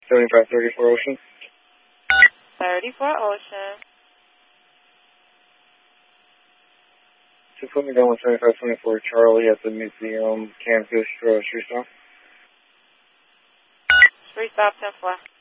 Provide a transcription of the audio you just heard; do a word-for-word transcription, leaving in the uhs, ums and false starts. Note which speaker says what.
Speaker 1: seventy-five thirty-four Ocean.
Speaker 2: thirty-four Ocean.
Speaker 1: Just put me down with seventy-five twenty-four Charlie at the museum, Campus, uh, street stop.
Speaker 2: Street stop ten four.